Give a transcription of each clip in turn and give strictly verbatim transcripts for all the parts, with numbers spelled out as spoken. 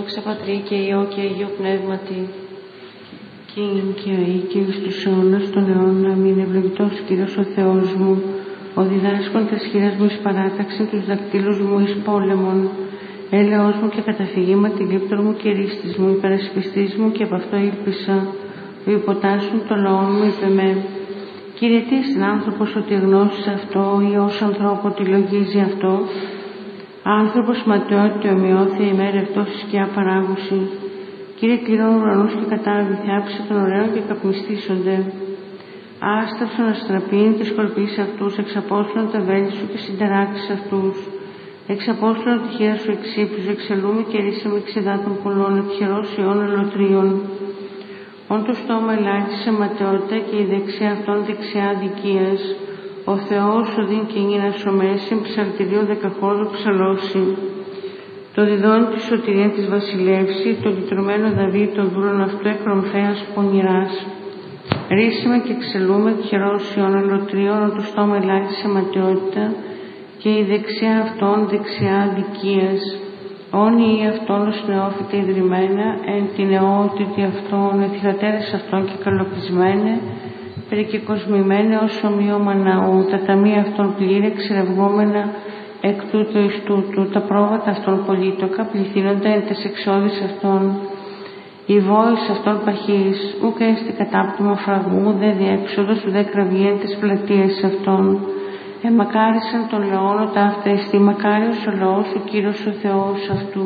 Δόξα Πατρί και Υιό και Αγίο Πνεύματι. Και ειν και αεί και εις τους αιώνας των αιώνων. Αμήν. Ευλογητός Κύριος ο Θεός μου, ο διδάσκων τας χείρας μου εις παράταξην, τους δακτύλους μου εις πόλεμον. Έλεος μου και καταφυγήμα τη λύπτορ μου και ρίστης μου, υπερασπιστής μου και από αυτό ήλπισα. Ο υποτάσσουν το λαό μου είπε με. Κύριε, τι εστιν άνθρωπος ότι γνώσεις αυτό, ή ως ανθρώπο τη λογίζει αυτό. Άνθρωπος ματαιότητα ομοιώθη ημέρα ευτός η σκιά παράγουση. Κύριε, κληρών ουρανούς και κατάβη, θιάψε των ωραίων και καπνιστήσονται. Άσταυσον αστραπήν και σκορπείς αυτούς, εξαπόστρων τα βέλη σου και συνταράξεις αυτούς. Εξαπόστρων τη χείρα σου εξύπνους, εξελούμε και ρίσαμε εξεδάτων πολλών, εκχερός ιών ελωτρίων. Όν το στόμα ελάχισε ματαιότητα και η δεξιά αυτών δεξιά αδικίας. Ο Θεός οδύν και γίνα σωμέσιν, ψαλτηρίο δεκαχώδου ψαλώσει. Το διδώνει τη σωτηρία της βασιλεύση, το λυτρωμένο Δαβίδ, το δούλον αυτού εκρομφέας πονηράς. Ρίσιμε και εξελούμε χερός ιών ελωτρίων, το στόμα ελάχισε ματαιότητα και η δεξιά αυτών δεξιά αδικίας. Όνοι ή αυτών ως νεόφυτα ιδρυμένα, εν την νεότητη αυτών, εθιχατέρες αυτών και καλοπισμένε, περικεκοσμημένε ως ομοίωμα ναού, τα ταμεία αυτών πλήρε εξερευγόμενα εκ τούτου εις τούτου, τα πρόβατα αυτών πολύτοκα πληθύνοντα εν τες εξόδεις αυτών. Η βόης αυτών παχής, ουκ έστι κατάπτωμα φραγμού, δε διέξοδος, ουδέ κραυγή εν τες πλατείες αυτών. Εμακάρισαν τον λαόν ο ταύτα εστί, μακάριος ο λαός, ο Κύριος ο Θεός αυτού.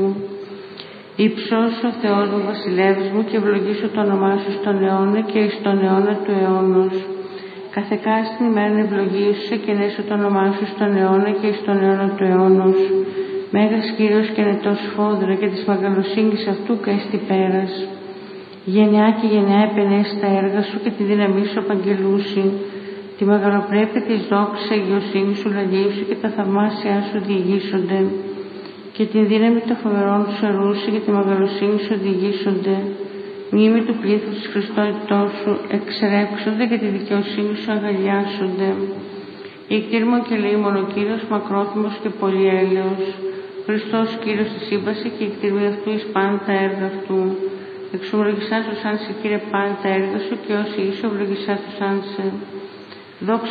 Υψός ο Θεός μου, βασιλεύς μου, και ευλογήσω το όνομά σου στον αιώνα και εις τον αιώνα του αιώνος. Καθεκάστην ημέραν ευλογήσουσε και νέσω το όνομά σου στον αιώνα και εις τον αιώνα του αιώνος. Μέγας Κύριος και νετός φόδρα και της μεγαλοσύνης αυτού καίστη πέρας. Γενιά και γενιά επενέσει τα έργα σου και τη δύναμή σου απαγγελούσι. Τη μεγαλοπρέπεια της δόξης αγιοσύνης σου λαλήσου και τα θαυμάσια σου διηγήσονται. Και την δύναμη των φοβερών σου ερούσι και τη μεγαλοσύνη σου διηγήσονται. Μνήμη του πλήθους της Χριστότητός σου εξερέξονται και τη δικαιοσύνη σου αγαλιάσονται. Η κτήρμον και λέει μόνο Κύριος, μακρόθυμος και πολυέλεος. Χριστός Κύριος τη σύμπαση και η κτήρμη αυτού εις πάντα τα έργα αυτού. Εξομολογησάς του σαν σε Κύριε πάντα τα έργα σου και όσοι είσαι ευλογησάς του σαν σε. Δόξα